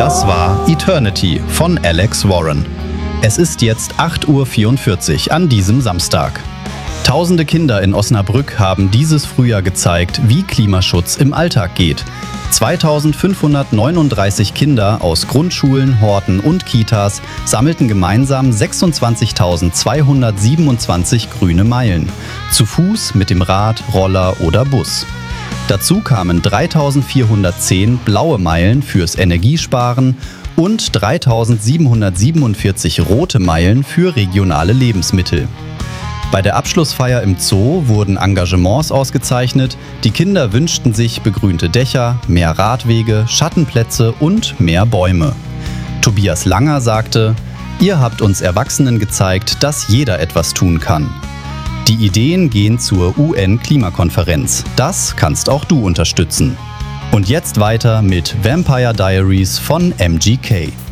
Das war Eternity von Alex Warren. Es ist jetzt 8:44 Uhr an diesem Samstag. Tausende Kinder in Osnabrück haben dieses Frühjahr gezeigt, wie Klimaschutz im Alltag geht. 2539 Kinder aus Grundschulen, Horten und Kitas sammelten gemeinsam 26.227 grüne Meilen. Zu Fuß, mit dem Rad, Roller oder Bus. Dazu kamen 3.410 blaue Meilen fürs Energiesparen und 3.747 rote Meilen für regionale Lebensmittel. Bei der Abschlussfeier im Zoo wurden Engagements ausgezeichnet. Die Kinder wünschten sich begrünte Dächer, mehr Radwege, Schattenplätze und mehr Bäume. Tobias Langer sagte: „Ihr habt uns Erwachsenen gezeigt, dass jeder etwas tun kann." Die Ideen gehen zur UN-Klimakonferenz. Das kannst auch du unterstützen. Und jetzt weiter mit Vampire Diaries von MGK.